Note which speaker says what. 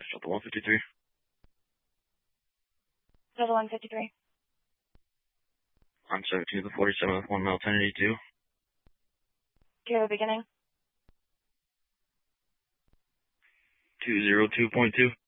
Speaker 1: Delta 153.
Speaker 2: Delta 153.
Speaker 1: On 17 to the 47th, 1 mile 1082.
Speaker 2: Do you have a beginning?
Speaker 1: 202.2.